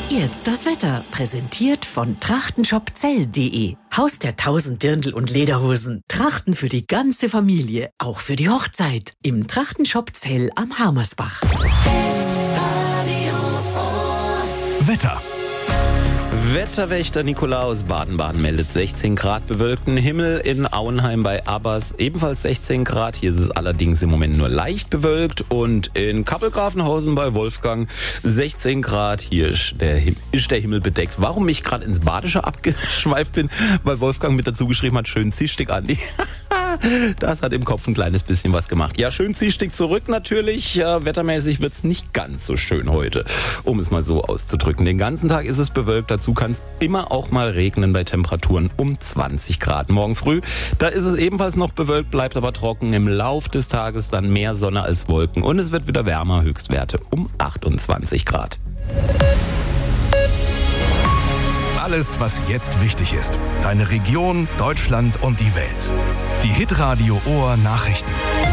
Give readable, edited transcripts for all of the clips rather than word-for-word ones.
Jetzt das Wetter, präsentiert von trachtenshopzell.de. Haus der 1000 Dirndl und Lederhosen. Trachten für die ganze Familie, auch für die Hochzeit. Im Trachtenshop Zell am Harmersbach. Wetter. Wetterwächter Nikolaus Baden-Baden meldet 16 Grad bewölkten Himmel, in Auenheim bei Abbas ebenfalls 16 Grad. Hier ist es allerdings im Moment nur leicht bewölkt und in Kappelgrafenhausen bei Wolfgang 16 Grad. Hier ist der Himmel bedeckt. Warum ich gerade ins Badische abgeschweift bin, weil Wolfgang mit dazu geschrieben hat, schön zischtig, Andi. Das hat im Kopf ein kleines bisschen was gemacht. Ja, schön zischtig zurück natürlich. Wettermäßig wird's nicht ganz so schön heute, um es mal so auszudrücken. Den ganzen Tag ist es bewölkt. Dazu kann es immer auch mal regnen bei Temperaturen um 20 Grad. Morgen früh, da ist es ebenfalls noch bewölkt, bleibt aber trocken. Im Lauf des Tages dann mehr Sonne als Wolken. Und es wird wieder wärmer, Höchstwerte um 28 Grad. Alles, was jetzt wichtig ist. Deine Region, Deutschland und die Welt. Die Hitradio Ohr Nachrichten.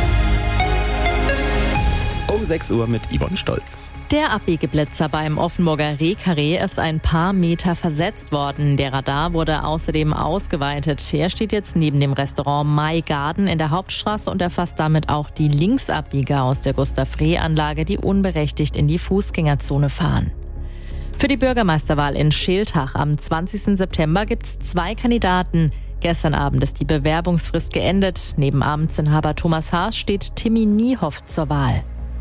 Um 6 Uhr mit Yvonne Stolz. Der Abbiegeblitzer beim Offenburger Rehkarree ist ein paar Meter versetzt worden. Der Radar wurde außerdem ausgeweitet. Er steht jetzt neben dem Restaurant My Garden in der Hauptstraße und erfasst damit auch die Linksabbieger aus der Gustav-Reh-Anlage, die unberechtigt in die Fußgängerzone fahren. Für die Bürgermeisterwahl in Schiltach am 20. September gibt es 2 Kandidaten. Gestern Abend ist die Bewerbungsfrist geendet. Neben Amtsinhaber Thomas Haas steht Timmy Niehoff zur Wahl.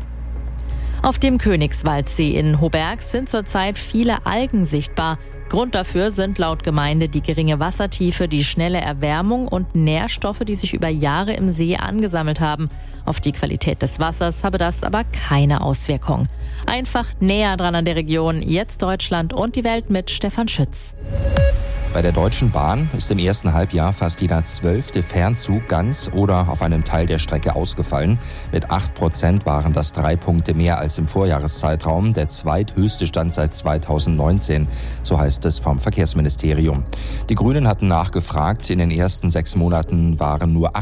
Auf dem Königswaldsee in Hoberg sind zurzeit viele Algen sichtbar. Grund dafür sind laut Gemeinde die geringe Wassertiefe, die schnelle Erwärmung und Nährstoffe, die sich über Jahre im See angesammelt haben. Auf die Qualität des Wassers habe das aber keine Auswirkung. Einfach näher dran an der Region, jetzt Deutschland und die Welt mit Stefan Schütz. Bei der Deutschen Bahn ist im ersten Halbjahr fast jeder 12. Fernzug ganz oder auf einem Teil der Strecke ausgefallen. Mit 8% waren das 3 Punkte mehr als im Vorjahreszeitraum, der zweithöchste Stand seit 2019, so heißt es vom Verkehrsministerium. Die Grünen hatten nachgefragt, in den ersten 6 Monaten waren nur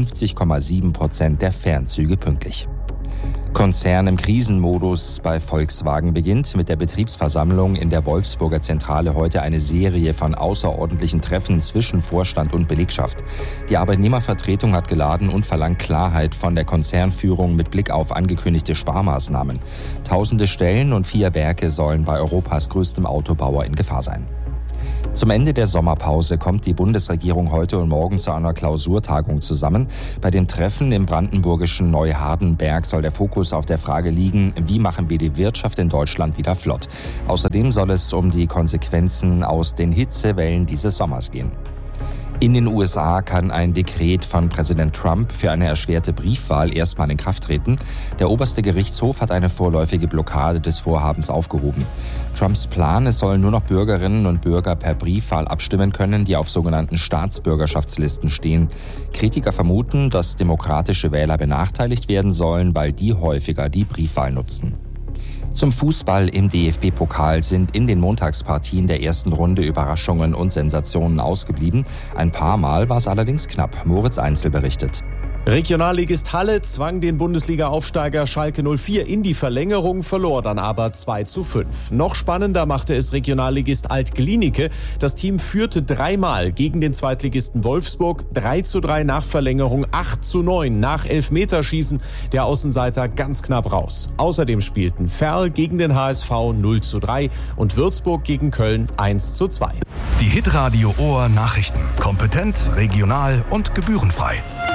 58,7% der Fernzüge pünktlich. Konzern im Krisenmodus bei Volkswagen beginnt mit der Betriebsversammlung in der Wolfsburger Zentrale heute eine Serie von außerordentlichen Treffen zwischen Vorstand und Belegschaft. Die Arbeitnehmervertretung hat geladen und verlangt Klarheit von der Konzernführung mit Blick auf angekündigte Sparmaßnahmen. Tausende Stellen und 4 Werke sollen bei Europas größtem Autobauer in Gefahr sein. Zum Ende der Sommerpause kommt die Bundesregierung heute und morgen zu einer Klausurtagung zusammen. Bei dem Treffen im brandenburgischen Neuhardenberg soll der Fokus auf der Frage liegen, wie machen wir die Wirtschaft in Deutschland wieder flott. Außerdem soll es um die Konsequenzen aus den Hitzewellen dieses Sommers gehen. In den USA kann ein Dekret von Präsident Trump für eine erschwerte Briefwahl erstmal in Kraft treten. Der oberste Gerichtshof hat eine vorläufige Blockade des Vorhabens aufgehoben. Trumps Plan, es sollen nur noch Bürgerinnen und Bürger per Briefwahl abstimmen können, die auf sogenannten Staatsbürgerschaftslisten stehen. Kritiker vermuten, dass demokratische Wähler benachteiligt werden sollen, weil die häufiger die Briefwahl nutzen. Zum Fußball im DFB-Pokal sind in den Montagspartien der ersten Runde Überraschungen und Sensationen ausgeblieben. Ein paar Mal war es allerdings knapp. Moritz Einzel berichtet. Regionalligist Halle zwang den Bundesliga-Aufsteiger Schalke 04 in die Verlängerung, verlor dann aber 2:5. Noch spannender machte es Regionalligist Alt-Glienicke. Das Team führte 3-mal gegen den Zweitligisten Wolfsburg, 3:3 nach Verlängerung, 8:9 nach Elfmeterschießen. Der Außenseiter ganz knapp raus. Außerdem spielten Verl gegen den HSV 0:3 und Würzburg gegen Köln 1:2. Die Hitradio Ohr Nachrichten. Kompetent, regional und gebührenfrei.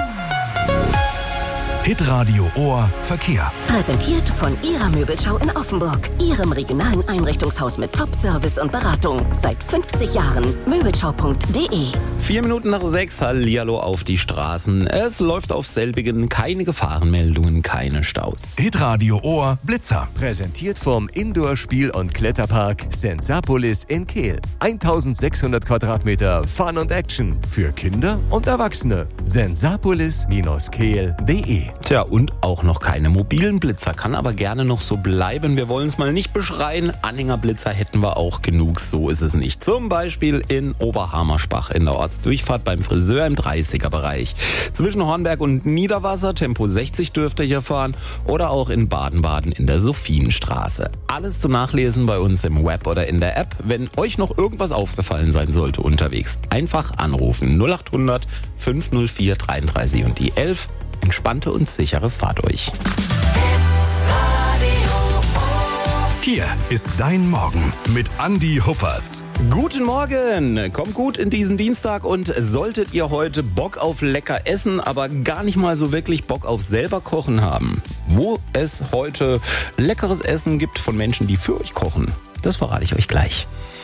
Hitradio Ohr Verkehr. Präsentiert von Ihrer Möbelschau in Offenburg. Ihrem regionalen Einrichtungshaus mit Top-Service und Beratung. Seit 50 Jahren. Möbelschau.de. 4 Minuten nach 6, hallihallo auf die Straßen. Es läuft auf selbigen, keine Gefahrenmeldungen, keine Staus. Hitradio Ohr Blitzer. Präsentiert vom Indoor-Spiel- und Kletterpark Sensapolis in Kehl. 1600 Quadratmeter Fun und Action für Kinder und Erwachsene. Sensapolis-kehl.de Tja, und auch noch keine mobilen Blitzer. Kann aber gerne noch so bleiben. Wir wollen es mal nicht beschreien. Anhängerblitzer hätten wir auch genug. So ist es nicht. Zum Beispiel in Oberhamerspach in der Ortsdurchfahrt beim Friseur im 30er-Bereich. Zwischen Hornberg und Niederwasser, Tempo 60 dürft ihr hier fahren. Oder auch in Baden-Baden in der Sophienstraße. Alles zum Nachlesen bei uns im Web oder in der App. Wenn euch noch irgendwas aufgefallen sein sollte unterwegs, einfach anrufen. 0800 504 33 und die 11. Entspannte und sichere Fahrt euch. Hier ist dein Morgen mit Andi Huppertz. Guten Morgen, kommt gut in diesen Dienstag und solltet ihr heute Bock auf lecker Essen, aber gar nicht mal so wirklich Bock auf selber kochen haben, wo es heute leckeres Essen gibt von Menschen, die für euch kochen, das verrate ich euch gleich.